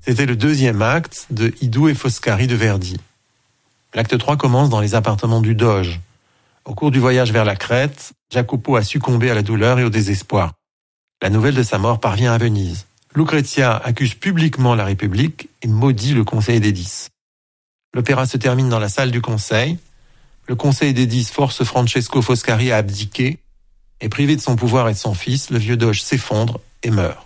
C'était le deuxième acte de I Due Foscari de Verdi. L'acte 3 commence dans les appartements du Doge. Au cours du voyage vers la Crète, Jacopo a succombé à la douleur et au désespoir. La nouvelle de sa mort parvient à Venise. Lucrezia accuse publiquement la République et maudit le Conseil des 10. L'opéra se termine dans la salle du Conseil. Le Conseil des 10 force Francesco Foscari à abdiquer. Et privé de son pouvoir et de son fils, le vieux Doge s'effondre et meurt.